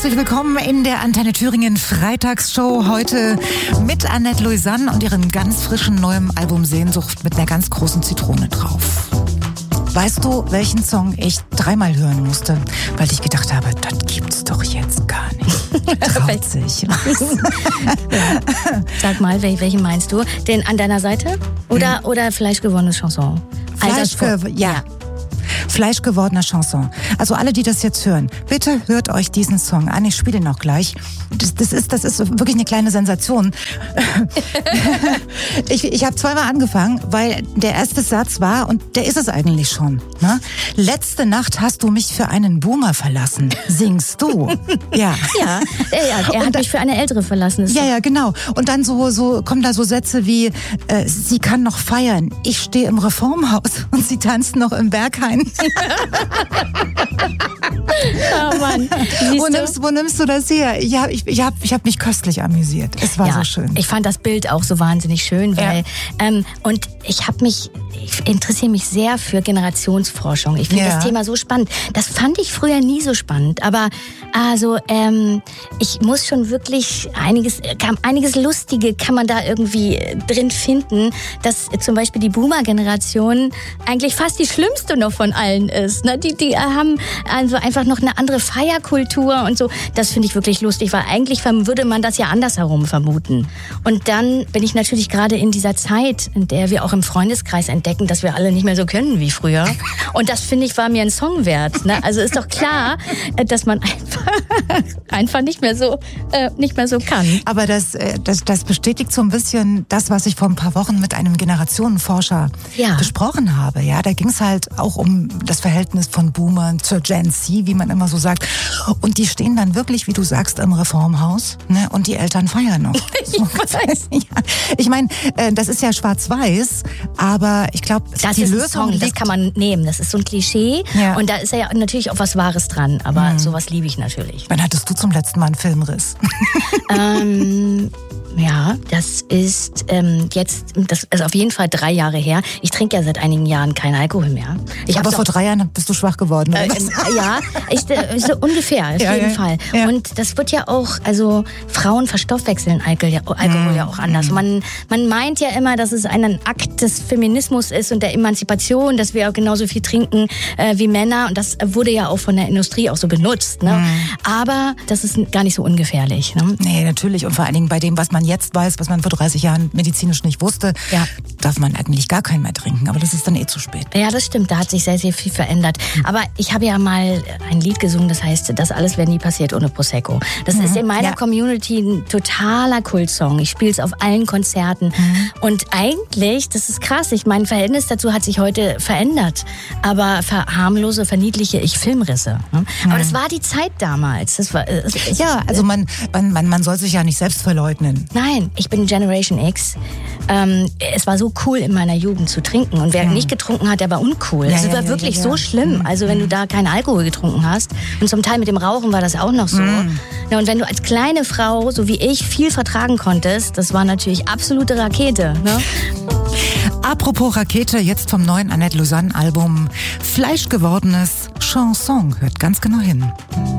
herzlich willkommen in der Antenne Thüringen Freitagsshow. Heute mit Annette Lausanne und ihrem ganz frischen neuen Album Sehnsucht mit einer ganz großen Zitrone drauf. Weißt du, welchen Song ich 3-mal hören musste, weil ich gedacht habe, das gibt's doch jetzt gar nicht. Traut sich. Ja. Sag mal, welchen meinst du? Den an deiner Seite? Oder fleischgewordene Chanson? Fleischgewordener Chanson. Also alle, die das jetzt hören, bitte hört euch diesen Song an. Ich spiele ihn auch gleich. Das ist wirklich eine kleine Sensation. Ich habe 2-mal angefangen, weil der erste Satz war, und der ist es eigentlich schon, ne? Letzte Nacht hast du mich für einen Boomer verlassen. Singst du? Ja. Ja, er hat mich für eine Ältere verlassen. Ja, genau. Und dann so kommen da so Sätze wie, sie kann noch feiern. Ich stehe im Reformhaus und sie tanzt noch im Berghain. Oh Mann. Wo nimmst du das her? Ich hab mich köstlich amüsiert. Es war so schön. Ich fand das Bild auch so wahnsinnig schön, weil und ich interessiere mich sehr für Generationsforschung. Ich finde das Thema so spannend. Das fand ich früher nie so spannend, aber also ich muss schon wirklich einiges Lustige kann man da irgendwie drin finden, dass zum Beispiel die Boomer-Generation eigentlich fast die schlimmste noch von allen ist. Ne? Die haben also einfach noch eine andere Feierkultur und so. Das finde ich wirklich lustig, weil eigentlich würde man das ja andersherum vermuten. Und dann bin ich natürlich gerade in dieser Zeit, in der wir auch im Freundeskreis entdecken, dass wir alle nicht mehr so können wie früher. Und das, finde ich, war mir ein Song wert. Ne? Also ist doch klar, dass man einfach nicht mehr so kann. Aber das bestätigt so ein bisschen das, was ich vor ein paar Wochen mit einem Generationenforscher besprochen habe. Ja, da ging es halt auch um das Verhältnis von Boomern zur Gen Z, wie man immer so sagt. Und die stehen dann wirklich, wie du sagst, im Reformhaus, ne? Und die Eltern feiern noch. Ich weiß. Ja. Ich meine, das ist ja schwarz-weiß, aber ich glaube, die Lösung liegt... Das kann man nehmen, das ist so ein Klischee. Ja. Und da ist ja natürlich auch was Wahres dran, aber sowas liebe ich natürlich. Wann hattest du zum letzten Mal einen Filmriss? Ja, das ist das ist auf jeden Fall 3 Jahre her. Ich trinke ja seit einigen Jahren keinen Alkohol mehr. Aber vor 3 Jahren bist du schwach geworden, oder? Ja, so ungefähr, auf jeden Fall. Ja. Und das wird ja auch, also Frauen verstoffwechseln Alkohol ja auch anders. Man meint ja immer, dass es ein Akt des Feminismus ist und der Emanzipation, dass wir auch genauso viel trinken wie Männer. Und das wurde ja auch von der Industrie auch so benutzt. Ne? Aber das ist gar nicht so ungefährlich. Ne? Nee, natürlich. Und vor allen Dingen bei dem, was man jetzt weiß, was man vor 30 Jahren medizinisch nicht wusste, darf man eigentlich gar keinen mehr trinken. Aber das ist dann zu spät. Ja, das stimmt. Da hat sich sehr, sehr viel verändert. Aber ich habe ja mal ein Lied gesungen, das heißt, das alles wäre nie passiert ohne Prosecco. Das ist in meiner Community ein totaler Kultsong. Ich spiele es auf allen Konzerten. Und eigentlich, das ist krass, mein Verhältnis dazu hat sich heute verändert. Aber verharmlose, verniedliche ich Filmrisse. Aber das war die Zeit damals. Das war, also man soll sich ja nicht selbst verleugnen. Nein, ich bin Generation X. Es war so cool in meiner Jugend zu trinken. Und wer nicht getrunken hat, der war uncool. Es war wirklich so schlimm. Also wenn du da keinen Alkohol getrunken hast. Und zum Teil mit dem Rauchen war das auch noch so. Ja, und wenn du als kleine Frau, so wie ich, viel vertragen konntest, das war natürlich absolute Rakete. Ne? Apropos Rakete, jetzt vom neuen Annette Lausanne Album Fleischgewordenes Chanson. Hört ganz genau hin.